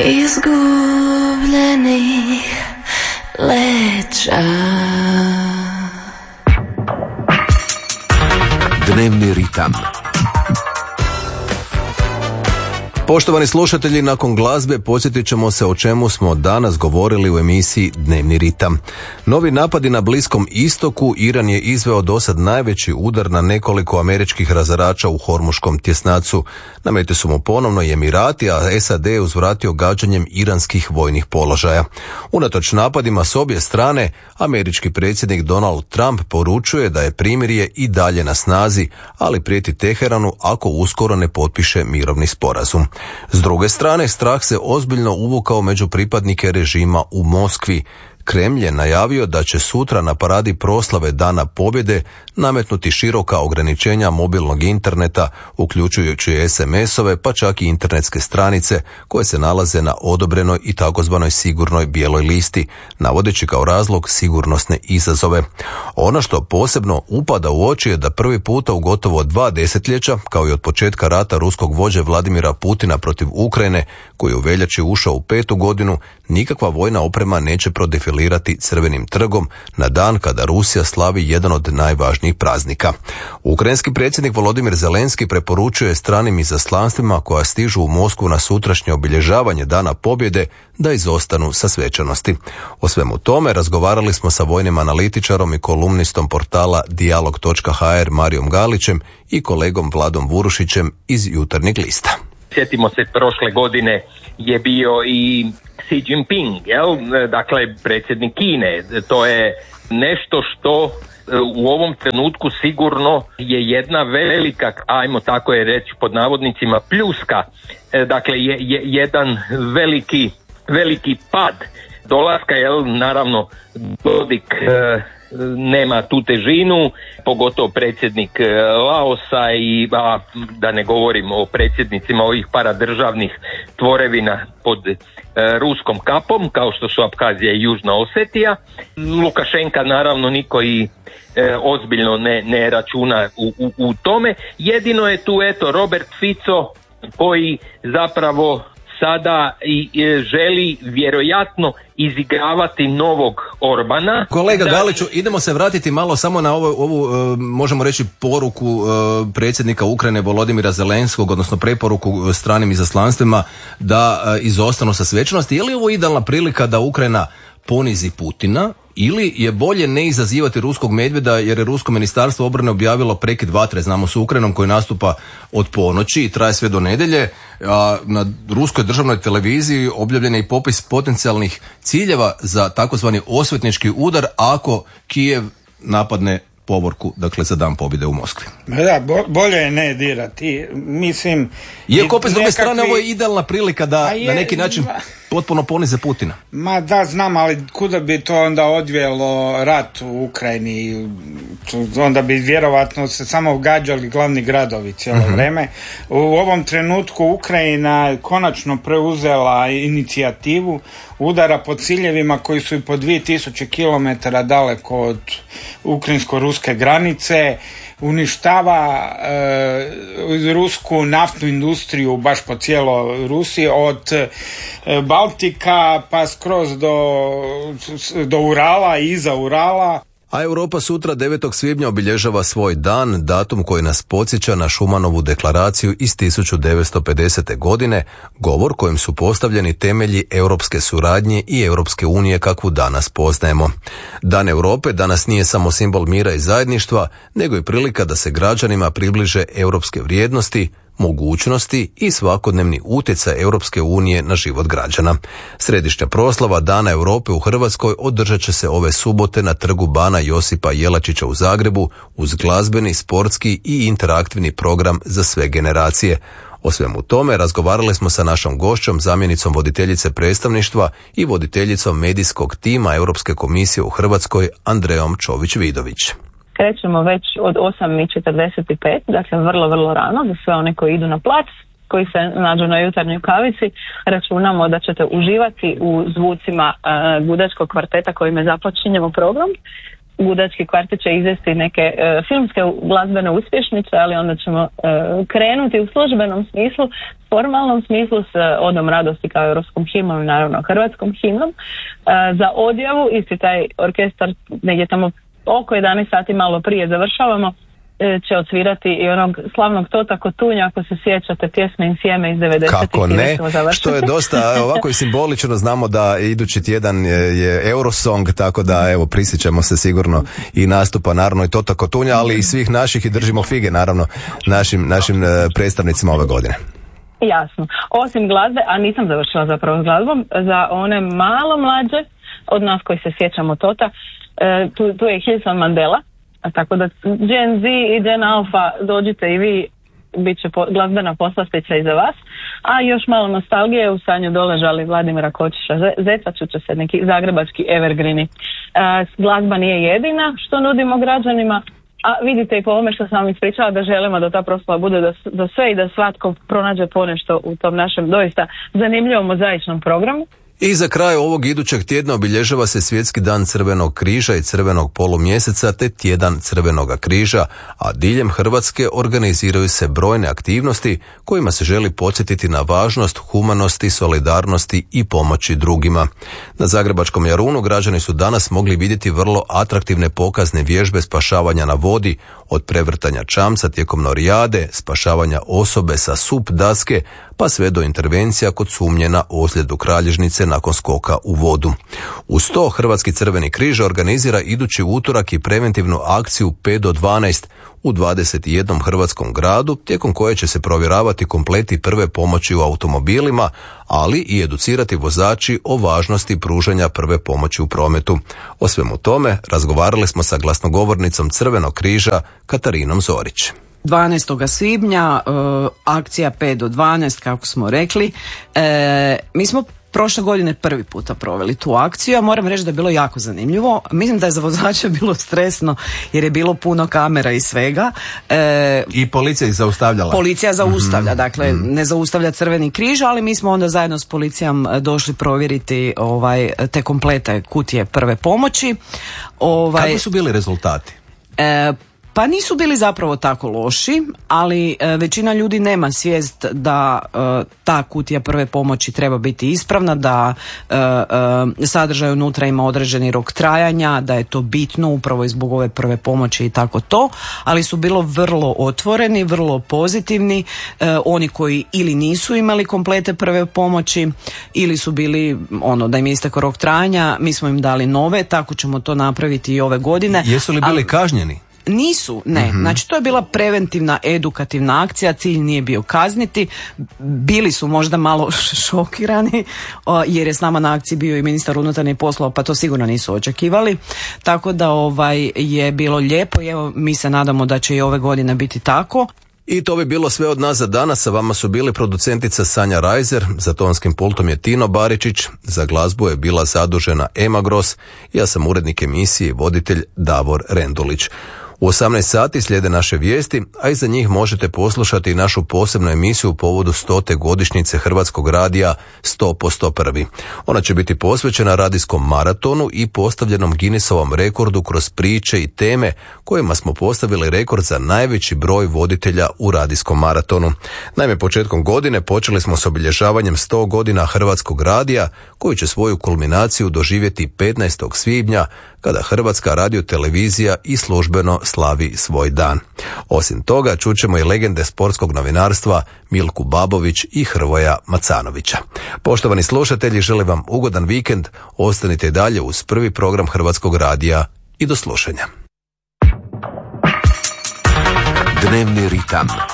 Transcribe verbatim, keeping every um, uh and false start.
izgubljenih leđa. Dnevni ritam. Poštovani slušatelji, nakon glazbe podsjetit ćemo se o čemu smo danas govorili u emisiji Dnevni ritam. Novi napadi na Bliskom istoku, Iran je izveo dosad najveći udar na nekoliko američkih razarača u Hormuškom tjesnacu. Nametili su mu ponovno i Emirati, a S A D je uzvratio gađanjem iranskih vojnih položaja. Unatoč napadima s obje strane, američki predsjednik Donald Trump poručuje da je primirje i dalje na snazi, ali prijeti Teheranu ako uskoro ne potpiše mirovni sporazum. S druge strane, strah se ozbiljno uvukao među pripadnike režima u Moskvi. Kremlj je najavio da će sutra na paradi proslave Dana pobjede nametnuti široka ograničenja mobilnog interneta, uključujući es em esove, pa čak i internetske stranice koje se nalaze na odobrenoj i takozvanoj sigurnoj bijeloj listi, navodeći kao razlog sigurnosne izazove. Ono što posebno upada u oči je da prvi puta u gotovo dva desetljeća, kao i od početka rata ruskog vođe Vladimira Putina protiv Ukrajine, koji je u veljači ušao u petu godinu, nikakva vojna oprema neće prodefilirati Crvenim trgom na dan kada Rusija slavi jedan od najvažnijih praznika. Ukrajinski predsjednik Volodimir Zelenski preporučuje stranim izaslanstvima koja stižu u Moskvu na sutrašnje obilježavanje Dana pobjede da izostanu sa svečanosti. O svemu tome razgovarali smo sa vojnim analitičarom i kolumnistom portala dijalog točka ha er Marijom Galićem i kolegom Vladom Vurušićem iz Jutarnjeg lista. Sjetimo se, prošle godine je bio i Xi Jinping, jel? Dakle predsjednik Kine. To je nešto što u ovom trenutku sigurno je jedna velika, ajmo tako je reći pod navodnicima, pljuska. Dakle je, je jedan veliki, veliki pad dolaska, jel? Naravno Dodik e, nema tu težinu, pogotovo predsjednik Laosa i a, da ne govorim o predsjednicima ovih paradržavnih tvorevina pod e, ruskom kapom, kao što su Apkazija i Južna Osetija. Lukašenka naravno niko i e, ozbiljno ne, ne računa u, u, u tome. Jedino je tu eto Robert Fico koji zapravo sada i, i želi vjerojatno izigravati novog Orbana. Kolega da... Galiću, idemo se vratiti malo samo na ovu, ovu uh, možemo reći poruku uh, predsjednika Ukrajine Volodimira Zelenskog, odnosno preporuku stranim izaslanstvima da uh, izostanu sa svečanosti. Je li ovo idealna prilika da Ukrajina ponizi Putina ili je bolje ne izazivati ruskog medvjeda, jer je rusko ministarstvo obrane objavilo prekid vatre, znamo, s Ukrajinom, koji nastupa od ponoći i traje sve do nedjelje, a na ruskoj državnoj televiziji objavljen je i popis potencijalnih ciljeva za takozvani osvetnički udar ako Kijev napadne povorku, dakle za Dan pobjede u Moskvi. Da, bo, bolje je ne dirati. Mislim... Iako opet s druge nekakvi... strane ovo je idealna prilika da je, na neki način potpuno ponize Putina. Ma da, znam, ali kuda bi to onda odvijelo rat u Ukrajini? Onda bi vjerovatno se samo gađali glavni gradovi cijelo uh-huh. vrijeme. U ovom trenutku Ukrajina konačno preuzela inicijativu udara po ciljevima koji su i po dvije tisuće kilometara daleko od ukrajinsko-ruske granice, uništava e, rusku naftnu industriju baš po cijelo Rusiji, od e, Baltika pa skroz do, do Urala i iza Urala. A Europa sutra devetog svibnja obilježava svoj dan, datum koji nas podsjeća na Šumanovu deklaraciju iz tisuću devetsto pedesete. godine, govor kojim su postavljeni temelji europske suradnje i Europske unije kakvu danas poznajemo. Dan Europe danas nije samo simbol mira i zajedništva, nego i prilika da se građanima približe europske vrijednosti, mogućnosti i svakodnevni utjecaj Europske unije na život građana. Središnja proslava Dana Europe u Hrvatskoj održat će se ove subote na trgu Bana Josipa Jelačića u Zagrebu uz glazbeni, sportski i interaktivni program za sve generacije. O svemu tome razgovarali smo sa našom gošćom, zamjenicom voditeljice predstavništva i voditeljicom medijskog tima Europske komisije u Hrvatskoj, Andrejom Čović-Vidović. Krećemo već od osam i četrdeset pet, dakle vrlo, vrlo rano, za sve one koji idu na plac, koji se nađu na jutarnjoj kavici. Računamo da ćete uživati u zvucima uh, gudačkog kvarteta kojime započinjemo program. Gudački kvartet će izvesti neke uh, filmske glazbene uspješnice, ali onda ćemo uh, krenuti u službenom smislu, formalnom smislu s uh, Odom radosti kao europskom himnom i naravno hrvatskom himnom. Uh, za odjavu isti taj orkestar negdje tamo oko jedanaest sati malo prije završavamo, će odsvirati i onog slavnog Tota Kotunja, ako se sjećate pjesme In Sjeme iz devedesetih. Kako ne, što je dosta ovako i simbolično, znamo da idući tjedan je, je Eurosong, tako da evo prisjećamo se sigurno i nastupa naravno i Tota Kotunja, ali i svih naših i držimo fige naravno našim, našim predstavnicima ove godine. Jasno, osim glazbe, a nisam završila zapravo s glazbom, za one malo mlađe od nas koji se sjećamo Tota, tu, tu je Hilson Mandela. A tako da Gen Z i Gen Alpha, dođite i vi, bit će po, glazbena poslastica i za vas. A još malo nostalgije, u sanju doležali Vladimira Kočiša Zeca, čuće se neki zagrebački evergreeni. A, glazba nije jedina što nudimo građanima, a vidite i po ovome što sam vam ispričala da želimo da ta proslava bude do, do sve i da svatko pronađe ponešto u tom našem doista zanimljivom mozaičnom programu. I za kraj ovog idućeg tjedna obilježava se Svjetski dan Crvenog križa i Crvenog polumjeseca te Tjedan Crvenoga križa, a diljem Hrvatske organiziraju se brojne aktivnosti kojima se želi podsjetiti na važnost humanosti, solidarnosti i pomoći drugima. Na Zagrebačkom Jarunu građani su danas mogli vidjeti vrlo atraktivne pokazne vježbe spašavanja na vodi, od prevrtanja čamca tijekom norijade, spašavanja osobe sa sup daske, pa sve do intervencija kod sumnje na ozljedu kralježnice nakon skoka u vodu. Uz to Hrvatski crveni križ organizira idući utorak i preventivnu akciju pet do dvanaest u dvadeset jednom hrvatskom gradu, tijekom koje će se provjeravati kompleti prve pomoći u automobilima, ali i educirati vozači o važnosti pružanja prve pomoći u prometu. O svemu tome razgovarali smo sa glasnogovornicom Crvenog križa Katarinom Zorić. dvanaestog svibnja e, akcija pet do dvanaest, kako smo rekli. E, mi smo prošle godine prvi puta proveli tu akciju, a moram reći da je bilo jako zanimljivo. Mislim da je za vozače bilo stresno jer je bilo puno kamera i svega. E, I policija ih zaustavljala. Policija zaustavlja, mm-hmm. dakle mm-hmm. ne zaustavlja Crveni križ, ali mi smo onda zajedno s policijom došli provjeriti ovaj, te komplete kutije prve pomoći. Ovaj, Kako su bili rezultati? E, Pa nisu bili zapravo tako loši, ali e, većina ljudi nema svijest da e, ta kutija prve pomoći treba biti ispravna, da e, e, sadržaj unutra ima određeni rok trajanja, da je to bitno upravo i zbog ove prve pomoći i tako to, ali su bilo vrlo otvoreni, vrlo pozitivni, e, oni koji ili nisu imali komplete prve pomoći ili su bili ono da im je istekao rok trajanja, mi smo im dali nove, tako ćemo to napraviti i ove godine. Jesu li bili ali kažnjeni? Nisu, ne. Mm-hmm. Znači to je bila preventivna, edukativna akcija, cilj nije bio kazniti. Bili su možda malo šokirani jer je s nama na akciji bio i ministar unutarnjih poslova, pa to sigurno nisu očekivali. Tako da ovaj je bilo lijepo i evo mi se nadamo da će i ove godine biti tako. I to bi bilo sve od nas za danas. Sa vama su bili producentica Sanja Rajzer, za tonskim pultom je Tino Baričić, za glazbu je bila zadužena Ema Gros, ja sam urednik emisije i voditelj Davor Rendulić. U osamnaest sati slijede naše vijesti, a iza njih možete poslušati i našu posebnu emisiju u povodu stote godišnjice Hrvatskog radija sto po sto prvi. Ona će biti posvećena radijskom maratonu i postavljenom Guinnessovom rekordu kroz priče i teme kojima smo postavili rekord za najveći broj voditelja u radijskom maratonu. Naime, početkom godine počeli smo s obilježavanjem sto godina Hrvatskog radija, koji će svoju kulminaciju doživjeti petnaestog svibnja, kada Hrvatska radiotelevizija i službeno slavi svoj dan. Osim toga, čućemo i legende sportskog novinarstva Milku Babović i Hrvoja Macanovića. Poštovani slušatelji, želim vam ugodan vikend, ostanite dalje uz prvi program Hrvatskog radija i do slušanja. Dnevni ritam.